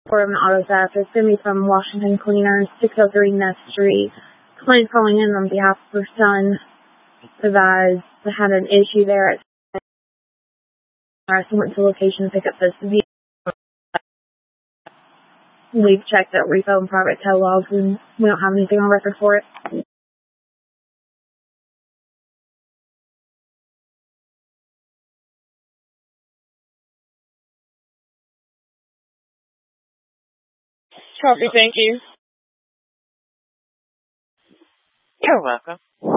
for an auto theft. It's going to be from Washington Cleaners, 603 Ness Street. Client calling in on behalf of her son. Advised they had an issue there at went to the location to pick up this vehicle. We've checked out repo and private tow logs, and we don't have anything on record for it. Copy, thank you. You're welcome.